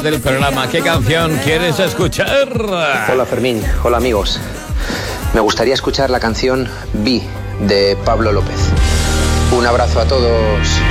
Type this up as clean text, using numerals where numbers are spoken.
WhatsApp del programa. ¿Qué canción quieres escuchar? Hola Fermín, hola amigos. Me gustaría escuchar la canción Vi de Pablo López. Un abrazo a todos.